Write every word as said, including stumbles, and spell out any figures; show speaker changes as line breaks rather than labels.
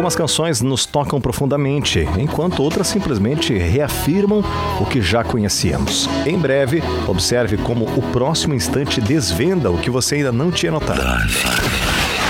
Algumas canções nos tocam profundamente, enquanto outras simplesmente reafirmam o que já conhecíamos. Em breve, observe como o próximo instante desvenda o que você ainda não tinha notado.